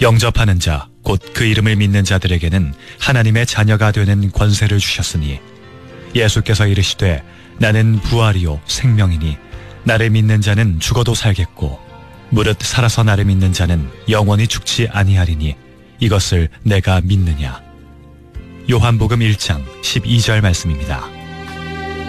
영접하는 자, 곧 그 이름을 믿는 자들에게는 하나님의 자녀가 되는 권세를 주셨으니 예수께서 이르시되 나는 부활이요 생명이니 나를 믿는 자는 죽어도 살겠고 무릇 살아서 나를 믿는 자는 영원히 죽지 아니하리니 이것을 내가 믿느냐. 요한복음 1장 12절 말씀입니다.